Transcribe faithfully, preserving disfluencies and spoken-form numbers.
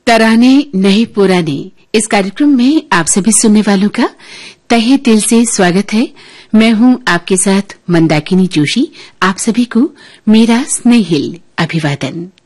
तराने नहीं पुराने इस कार्यक्रम में आप सभी सुनने वालों का तहे दिल से स्वागत है। मैं हूं आपके साथ मंदाकिनी जोशी। आप सभी को मेरा स्नेहिल अभिवादन।